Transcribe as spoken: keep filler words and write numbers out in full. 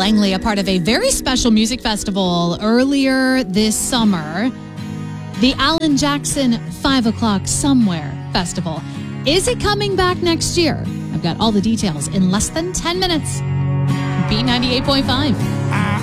Langley, a part of a very special music festival earlier this summer, the Alan Jackson five o'clock Somewhere Festival. Is it coming back next year? I've got all the details in less than ten minutes. B ninety-eight point five.